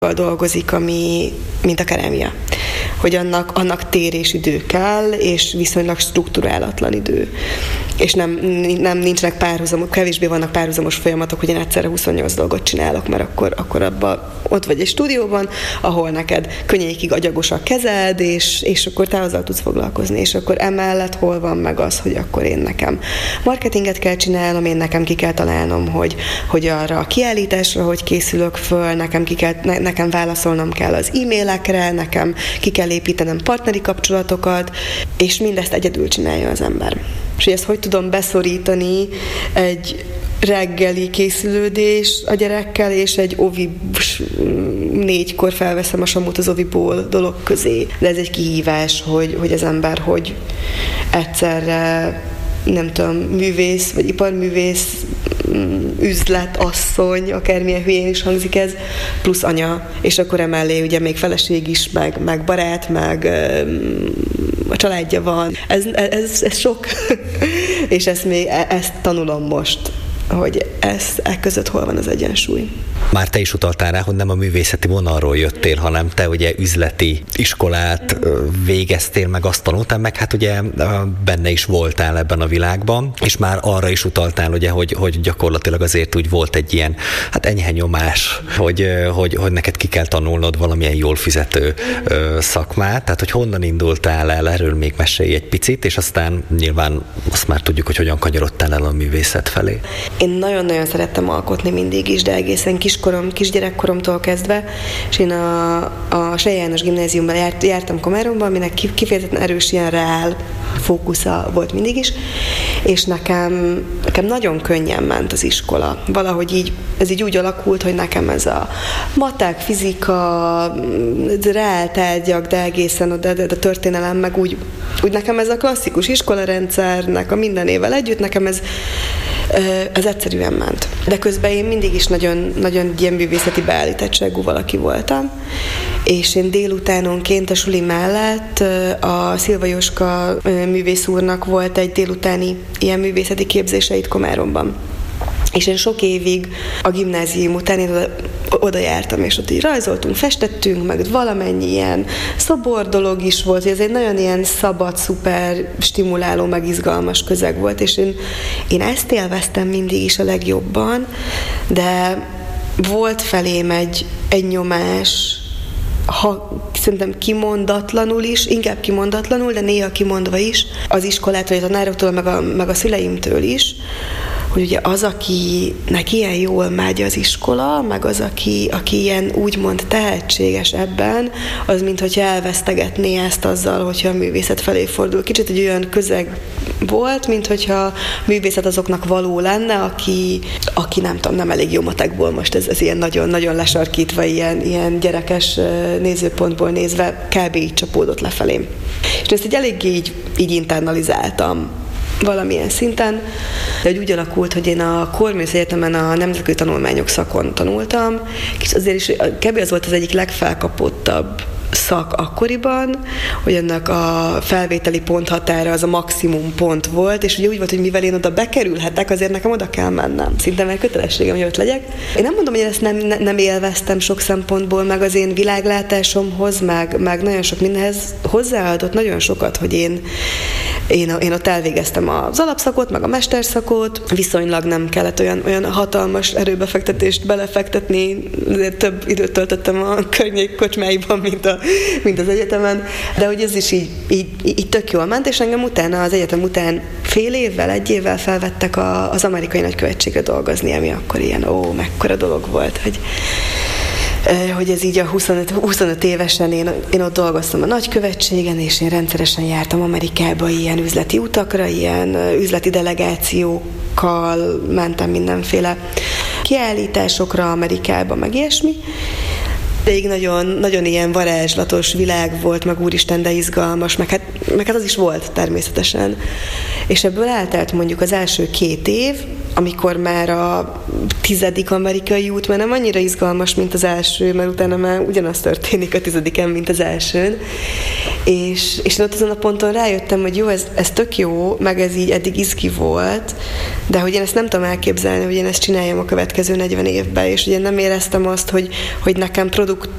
dolgozik, mint a kerámia. Hogy annak tér és idő kell, és viszonylag strukturálatlan idő. És nem nincsenek párhuzamos, kevésbé vannak párhuzamos folyamatok, hogy én egyszerre 28 dolgot csinálok, mert akkor abban ott vagy egy stúdióban, ahol neked könnyékig agyagos a kezed, és akkor te azzal tudsz foglalkozni, és akkor emellett hol van meg az, hogy akkor én nekem marketinget kell csinálnom, én nekem ki kell találnom, hogy arra a kiállításra, hogy készülök föl, nekem válaszolnom kell az e-mailekre, nekem ki kell építenem partneri kapcsolatokat, és mindezt egyedül csinálja az ember. És hogy ezt hogy tudom beszorítani egy reggeli készülődés a gyerekkel, és egy ovi 4-kor felveszem a samut az oviból dolog közé. De ez egy kihívás, hogy az ember hogy egyszerre, nem tudom, művész, vagy iparművész, üzletasszony, akármilyen hülyén is hangzik ez, plusz anya, és akkor emellé ugye még feleség is, meg barát, meg a családja van. Ez sok, és ezt tanulom most, hogy között hol van az egyensúly. Már te is utaltál rá, hogy nem a művészeti vonalról jöttél, hanem te ugye üzleti iskolát végeztél, meg azt tanultál, meg hát ugye benne is voltál ebben a világban, és már arra is utaltál, ugye, hogy gyakorlatilag azért úgy volt egy ilyen, hát enyhe nyomás, hogy neked ki kell tanulnod valamilyen jól fizető szakmát, tehát hogy honnan indultál el, erről még mesélj egy picit, és aztán nyilván azt már tudjuk, hogy hogyan kanyarodtál el a művészet felé. Én nagyon-nagyon szerettem alkotni mindig is, de egészen kisgyerekkoromtól kezdve, és én a Sley János gimnáziumban jártam Komáromban, aminek kifejezetten erős ilyen reál fókusza volt mindig is, és nekem nagyon könnyen ment az iskola. Valahogy ez így úgy alakult, hogy nekem ez a matek, fizika, reál tárgyak, de egészen de a történelem, meg úgy nekem ez a klasszikus iskolarendszernek a mindenével együtt, nekem ez egyszerűen ment. De közben én mindig is nagyon, nagyon ilyen művészeti beállítottságú valaki voltam, és én délutánonként a suli mellett a Szilva Jóska művész úrnak volt egy délutáni ilyen művészeti képzése itt Komáromban. És én sok évig a gimnázium után én oda jártam, és ott így rajzoltunk, festettünk, meg valamennyi ilyen szobor dolog is volt, ez egy nagyon ilyen szabad, szuper, stimuláló, meg izgalmas közeg volt, és én ezt élveztem mindig is a legjobban, de volt felém egy nyomás, szerintem kimondatlanul is, inkább kimondatlanul, de néha kimondva is, az iskolától, a tanároktól, meg a szüleimtől is, hogy ugye az, akinek ilyen jól megy az iskola, meg az, aki ilyen úgymond tehetséges ebben, az minthogyha elvesztegetné ezt azzal, hogyha a művészet felé fordul. Kicsit egy olyan közeg volt, minthogyha a művészet azoknak való lenne, aki nem tudom, nem elég jó matekból, most ez ilyen nagyon-nagyon lesarkítva, ilyen gyerekes nézőpontból nézve kb. Így csapódott lefelém. És ezt így eléggé így internalizáltam valamilyen szinten, de úgy alakult, hogy én a Corvinus Egyetemen a nemzetközi tanulmányok szakon tanultam, és azért is kb. Az volt az egyik legfelkapottabb szak akkoriban, hogy ennek a felvételi ponthatára az a maximum pont volt, és ugye úgy volt, hogy mivel én oda bekerülhetek, azért nekem oda kell mennem. Szinte már kötelességem, hogy ott legyek. Én nem mondom, hogy ezt nem élveztem sok szempontból, meg az én világlátásomhoz, meg nagyon sok mindenhez hozzáadott nagyon sokat, hogy én ott elvégeztem az alapszakot, meg a mesterszakot, viszonylag nem kellett olyan hatalmas erőbefektetést belefektetni, azért több időt töltöttem a környék kocsmáiban, mint az egyetemen, de hogy ez is így tök jól ment, és engem utána, az egyetem után egy évvel felvettek az amerikai nagykövetségre dolgozni, ami akkor ilyen, mekkora dolog volt, hogy ez így a 25 évesen én ott dolgoztam a nagykövetségen, és én rendszeresen jártam Amerikába ilyen üzleti utakra, ilyen üzleti delegációkkal mentem mindenféle kiállításokra Amerikába, meg ilyesmi. De így nagyon, nagyon ilyen varázslatos világ volt, meg úristen, de izgalmas, meg hát az is volt természetesen. És ebből eltelt mondjuk az első 2 év, amikor már a 10. amerikai út már nem annyira izgalmas, mint az első, mert utána már ugyanaz történik a 10-en, mint az elsőn. És én ott azon a ponton rájöttem, hogy jó, ez tök jó, meg ez így eddig izgi volt, de hogy én ezt nem tudom elképzelni, hogy én ezt csináljam a következő 40 évben, és ugye nem éreztem azt, hogy nekem